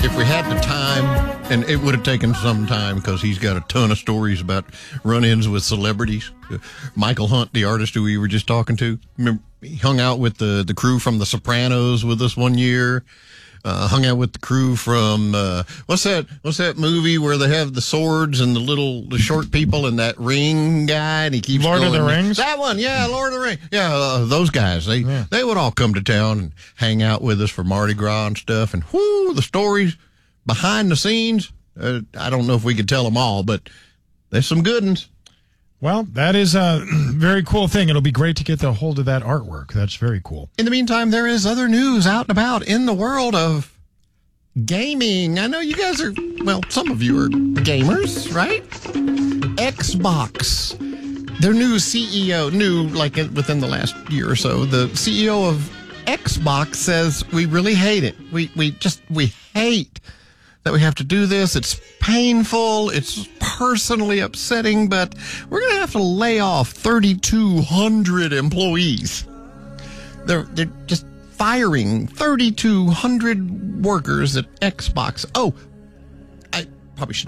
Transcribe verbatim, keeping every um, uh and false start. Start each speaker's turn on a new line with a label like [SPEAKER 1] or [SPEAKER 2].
[SPEAKER 1] if we had the time, and it would have taken some time because he's got a ton of stories about run-ins with celebrities. Uh, Michael Hunt, the artist who we were just talking to, remember, he hung out with the, the crew from The Sopranos with us one year. Uh, hung out with the crew from uh, what's that? What's that movie where they have the swords and the little the short people and that ring guy, and he keeps
[SPEAKER 2] Lord
[SPEAKER 1] going,
[SPEAKER 2] of the Rings.
[SPEAKER 1] That one, yeah, Lord of the Rings. Yeah, uh, those guys. They
[SPEAKER 2] Yeah.
[SPEAKER 1] they would all come to town and hang out with us for Mardi Gras and stuff. And whoo, the stories behind the scenes. Uh, I don't know if we could tell them all, but there's some good ones.
[SPEAKER 2] Well, that is a very cool thing. It'll be great to get the hold of that artwork. That's very cool.
[SPEAKER 1] In the meantime, there is other news out and about in the world of gaming. I know you guys are, well, some of you are gamers, right? Xbox. Their new C E O, new like within the last year or so, the C E O of Xbox says, we really hate it. We, we just, we hate that we have to do this. It's painful. It's personally upsetting, but we're going to have to lay off thirty-two hundred employees. They're, they're just firing thirty-two hundred workers at Xbox. Oh, I probably should